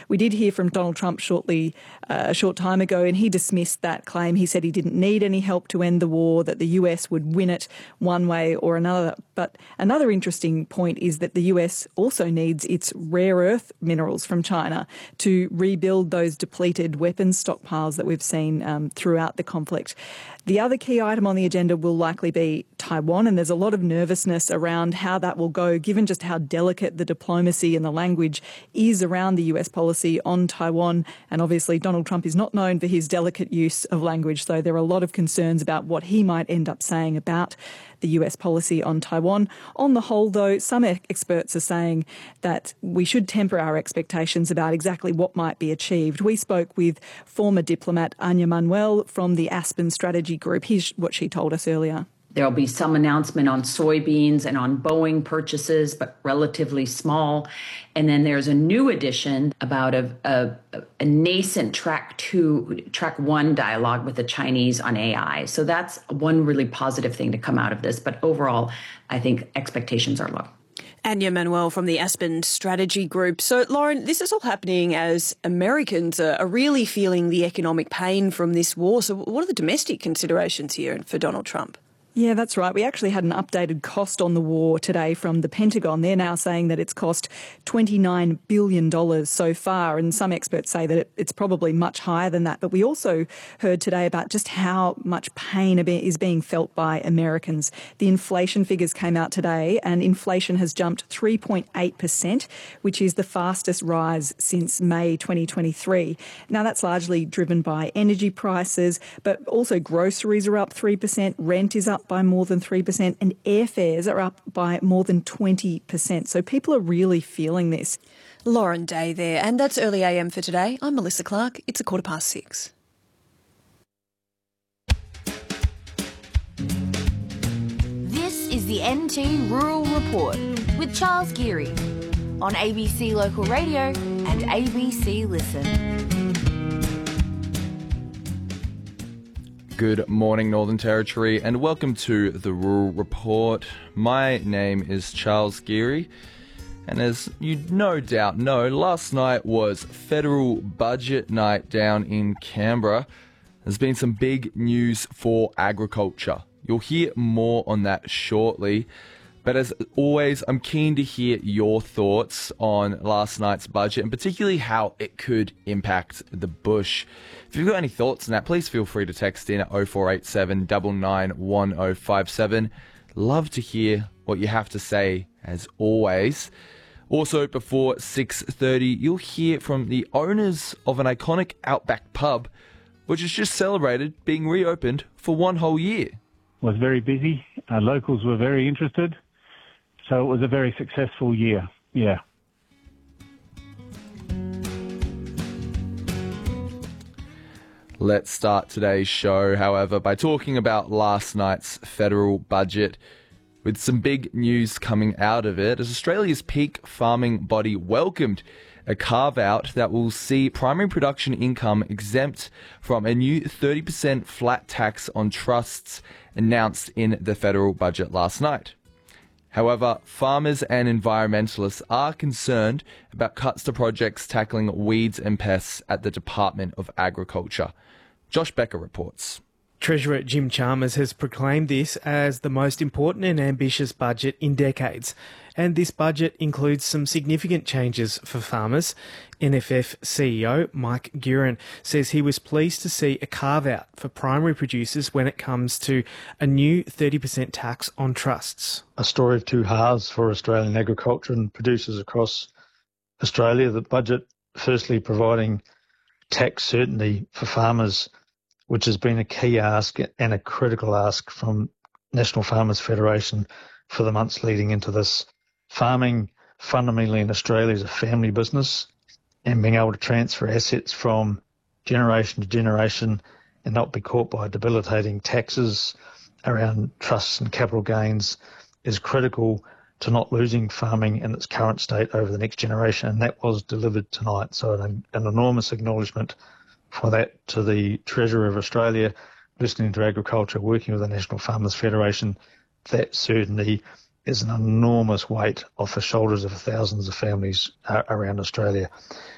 We did hear from Donald Trump a short time ago, and he dismissed that claim. He said he didn't need any help to end the war, that the US would win it one way or another. But another interesting point is that the US also needs its rare earth minerals from China to rebuild those depleted weapons stockpiles that we've seen throughout the conflict. The other key item on the agenda will likely be Taiwan, and there's a lot of nervousness around how that will go, given just how delicate the diplomacy and the language is around the US policy on Taiwan. And obviously Donald Trump is not known for his delicate use of language, so there are a lot of concerns about what he might end up saying about the US policy on Taiwan. On the whole, though, some experts are saying that we should temper our expectations about exactly what might be achieved. We spoke with former diplomat Anya Manuel from the Aspen Strategy Group. Here's what she told us earlier. There'll be some announcement on soybeans and on Boeing purchases, but relatively small. And then there's a new addition about a nascent track 1 dialogue with the Chinese on AI. So that's one really positive thing to come out of this. But overall, I think expectations are low. Anya Manuel from the Aspen Strategy Group. So, Lauren, this is all happening as Americans are really feeling the economic pain from this war. So what are the domestic considerations here for Donald Trump? Yeah, that's right. We actually had an updated cost on the war today from the Pentagon. They're now saying that it's cost $29 billion so far, and some experts say that it's probably much higher than that. But we also heard today about just how much pain is being felt by Americans. The inflation figures came out today, and inflation has jumped 3.8%, which is the fastest rise since May 2023. Now, that's largely driven by energy prices, but also groceries are up 3%, rent is up by more than 3%, and airfares are up by more than 20%. So people are really feeling this. Lauren Day there, and that's Early AM for today. I'm Melissa Clark. It's 6:15. This is the NT Rural Report with Charles Geary on ABC Local Radio and ABC Listen. Good morning, Northern Territory, and welcome to the Rural Report. My name is Charles Geary, and as you no doubt know, last night was federal budget night down in Canberra. There's been some big news for agriculture. You'll hear more on that shortly. But as always, I'm keen to hear your thoughts on last night's budget and particularly how it could impact the bush. If you've got any thoughts on that, please feel free to text in at 0487 991057. Love to hear what you have to say, as always. Also, before 6:30, you'll hear from the owners of an iconic Outback pub, which has just celebrated being reopened for one whole year. Was very busy. Locals were very interested. So it was a very successful year, yeah. Let's start today's show, however, by talking about last night's federal budget, with some big news coming out of it, as Australia's peak farming body welcomed a carve-out that will see primary production income exempt from a new 30% flat tax on trusts announced in the federal budget last night. However, farmers and environmentalists are concerned about cuts to projects tackling weeds and pests at the Department of Agriculture. Josh Becker reports. Treasurer Jim Chalmers has proclaimed this as the most important and ambitious budget in decades. And this budget includes some significant changes for farmers. NFF CEO Mike Guerin says he was pleased to see a carve-out for primary producers when it comes to a new 30% tax on trusts. A story of two halves for Australian agriculture and producers across Australia. The budget firstly providing tax certainty for farmers, which has been a key ask and a critical ask from National Farmers Federation for the months leading into this. Farming fundamentally in Australia is a family business, and being able to transfer assets from generation to generation and not be caught by debilitating taxes around trusts and capital gains is critical to not losing farming in its current state over the next generation, and that was delivered tonight. So an enormous acknowledgement for that to the Treasurer of Australia, listening to agriculture, working with the National Farmers Federation. That certainty is an enormous weight off the shoulders of thousands of families around Australia.